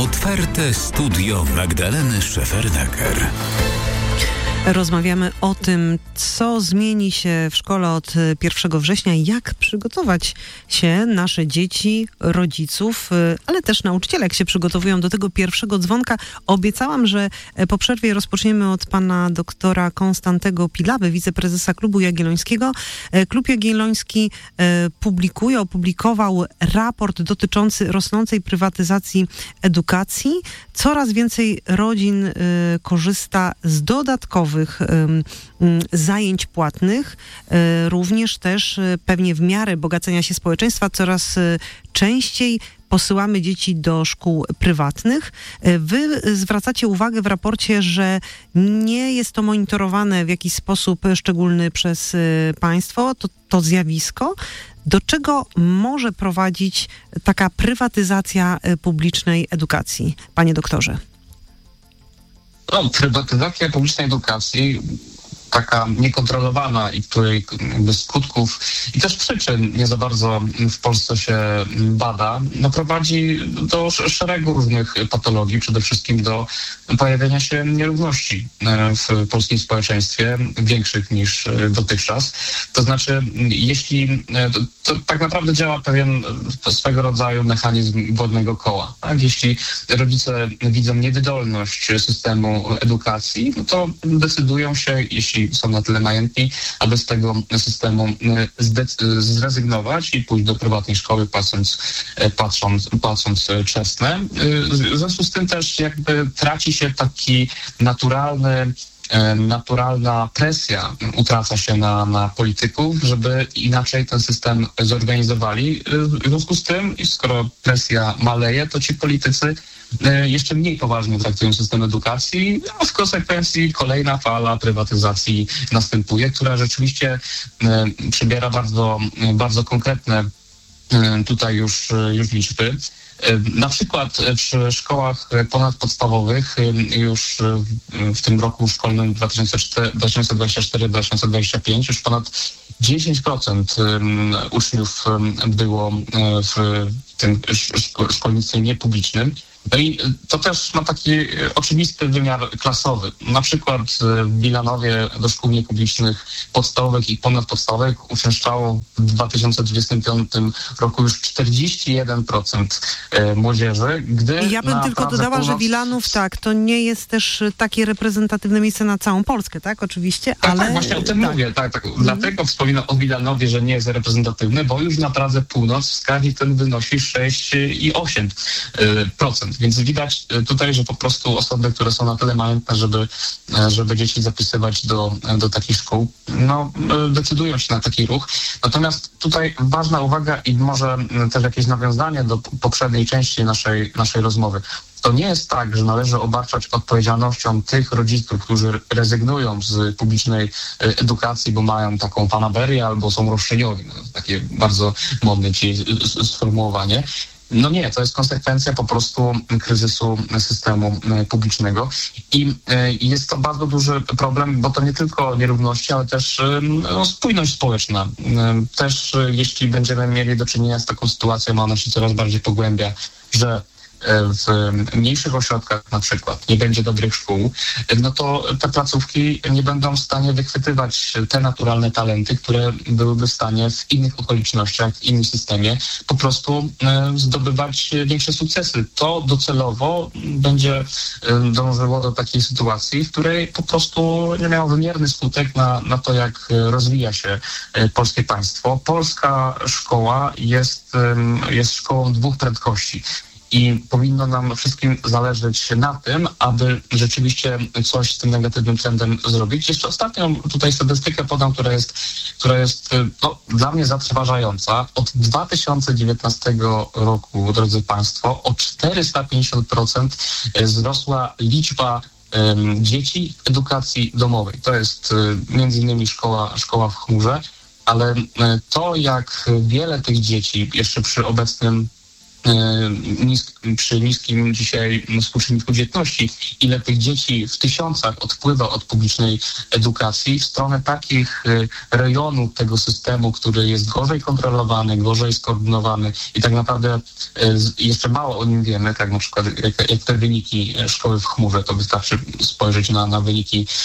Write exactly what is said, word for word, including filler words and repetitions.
Otwarte studio Magdaleny Szefernaker. Rozmawiamy o tym, co zmieni się w szkole od pierwszego września, jak przygotować się nasze dzieci, rodziców, ale też nauczyciele, jak się przygotowują do tego pierwszego dzwonka. Obiecałam, że po przerwie rozpoczniemy od pana doktora Konstantego Pilawy, wiceprezesa Klubu Jagiellońskiego. Klub Jagielloński publikuje, opublikował raport dotyczący rosnącej prywatyzacji edukacji. Coraz więcej rodzin korzysta z dodatkowych zajęć płatnych, również też pewnie w miarę bogacenia się społeczeństwa coraz częściej posyłamy dzieci do szkół prywatnych. Wy zwracacie uwagę w raporcie, że nie jest to monitorowane w jakiś sposób szczególny przez państwo, to, to zjawisko. Do czego może prowadzić taka prywatyzacja publicznej edukacji, panie doktorze? No, prywatyzacja publicznej edukacji, taka niekontrolowana i której jakby skutków i też przyczyn nie za bardzo w Polsce się bada, no prowadzi do szeregu różnych patologii, przede wszystkim do pojawienia się nierówności w polskim społeczeństwie, większych niż dotychczas. To znaczy, jeśli to, to tak naprawdę działa pewien swego rodzaju mechanizm błędnego koła. Tak? Jeśli rodzice widzą niewydolność systemu edukacji, no to decydują się, jeśli są na tyle majętni, aby z tego systemu zrezygnować i pójść do prywatnej szkoły, płacąc, patrząc, płacąc czesne. W związku z tym też jakby traci się taki naturalny naturalna presja utraca się na, na polityków, żeby inaczej ten system zorganizowali. W związku z tym, skoro presja maleje, to ci politycy jeszcze mniej poważnie traktują system edukacji, a w konsekwencji kolejna fala prywatyzacji następuje, która rzeczywiście przybiera bardzo, bardzo konkretne tutaj już, już liczby. Na przykład w szkołach ponadpodstawowych już w tym roku szkolnym dwa tysiące dwudziestym czwartym dwa tysiące dwudziestym piątym już ponad dziesięć procent uczniów było w tym szkolnictwie niepublicznym. No i to też ma taki oczywisty wymiar klasowy. Na przykład w Wilanowie do szkół niepublicznych podstawowych i ponadpodstawowych uczęszczało w dwa tysiące dwudziestym piątym roku już czterdzieści jeden procent młodzieży, gdy ja bym tylko dodała, północ... że Wilanów, tak, to nie jest też takie reprezentatywne miejsce na całą Polskę, tak, oczywiście, tak, ale... Tak, właśnie o tym tak. mówię, tak, tak. Mhm. Dlatego wspominam o Wilanowie, że nie jest reprezentatywny, bo już na Pradze Północ wskaźnik ten wynosi sześć i osiem procent. Więc widać tutaj, że po prostu osoby, które są na tyle majątne, żeby, żeby dzieci zapisywać do, do takich szkół, no decydują się na taki ruch. Natomiast tutaj ważna uwaga i może też jakieś nawiązanie do poprzedniej części naszej, naszej rozmowy. To nie jest tak, że należy obarczać odpowiedzialnością tych rodziców, którzy rezygnują z publicznej edukacji, bo mają taką fanaberię albo są roszczeniowi. No, takie bardzo modne ci sformułowanie. No nie, to jest konsekwencja po prostu kryzysu systemu publicznego i jest to bardzo duży problem, bo to nie tylko nierówności, ale też no, spójność społeczna. Też jeśli będziemy mieli do czynienia z taką sytuacją, ona się coraz bardziej pogłębia, że w mniejszych ośrodkach na przykład nie będzie dobrych szkół, no to te placówki nie będą w stanie wychwytywać te naturalne talenty, które byłyby w stanie w innych okolicznościach, w innym systemie po prostu zdobywać większe sukcesy. To docelowo będzie dążyło do takiej sytuacji, w której po prostu nie miało wymierny skutek na, na to, jak rozwija się polskie państwo. Polska szkoła jest, jest szkołą dwóch prędkości. I powinno nam wszystkim zależeć na tym, aby rzeczywiście coś z tym negatywnym trendem zrobić. Jeszcze ostatnią tutaj statystykę podam, która jest, która jest no, dla mnie zatrważająca. Od dwa tysiące dziewiętnastego roku, drodzy Państwo, o czterysta pięćdziesiąt procent wzrosła liczba um, dzieci w edukacji domowej. To jest um, między innymi szkoła, szkoła w chmurze, ale um, to, jak wiele tych dzieci jeszcze przy obecnym Nisk, przy niskim dzisiaj współczynniku dzietności, ile tych dzieci w tysiącach odpływa od publicznej edukacji w stronę takich rejonów tego systemu, który jest gorzej kontrolowany, gorzej skoordynowany i tak naprawdę jeszcze mało o nim wiemy, tak na przykład jak, jak te wyniki szkoły w chmurze, to wystarczy spojrzeć na, na wyniki